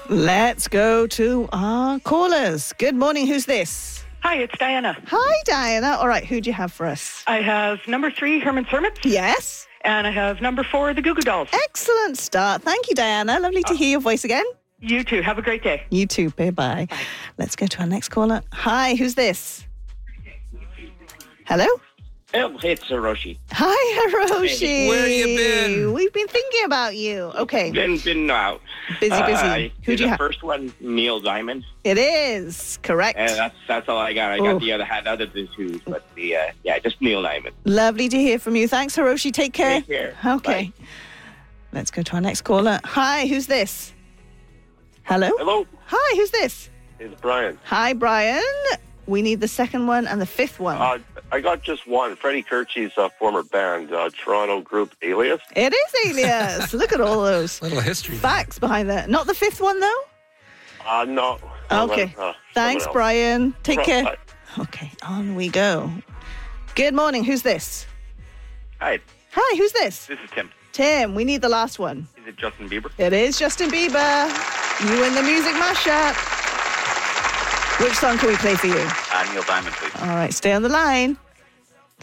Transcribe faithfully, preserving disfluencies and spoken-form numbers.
Let's go to our callers. Good morning. Who's this? Hi, it's Diana. Hi, Diana. All right, who do you have for us? I have number three, Herman Hermits. Yes. And I have number four, the Goo Goo Dolls. Excellent start. Thank you, Diana. Lovely to hear your voice again. You too. Have a great day. You too. Bye-bye. Bye. Let's go to our next caller. Hi, who's this? Hello? Oh, it's Hiroshi. Hi, Hiroshi. Hey, where you been? We've been thinking about you. Okay. Been, been out. Busy, busy. Uh, Who do the you have? first one, Neil Diamond. It is. Correct. And that's that's all I got. I Oh. got the other had other than two, but the uh, yeah, just Neil Diamond. Lovely to hear from you. Thanks, Hiroshi. Take care. Take care. Okay. Bye. Let's go to our next caller. Hi, who's this? Hello? Hello, Hi, who's this? it's Brian. Hi, Brian. We need the second one and the fifth one. Uh, I got just one. Freddie Kirchy's uh, former band, uh, Toronto group Alias. It is Alias. Look at all those Little history. facts behind that. Not the fifth one, though? Uh, no. Okay. Uh, Thanks, someone else. Brian. Take Bye. care. Okay, on we go. Good morning. Who's this? Hi, Hi, who's this? this is Tim. Tim. We need the last one. Is it Justin Bieber? It is Justin Bieber. You win the music mashup. Which song can we play for you? Uh, Neil Diamond, please. All right, stay on the line.